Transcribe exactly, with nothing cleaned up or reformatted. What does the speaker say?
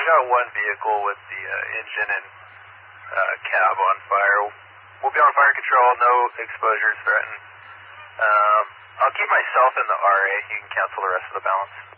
got one vehicle with the uh, engine and uh, cab on fire. We'll be on fire control, no exposures threatened. Um, I'll keep myself in the R A. You can cancel the rest of the balance.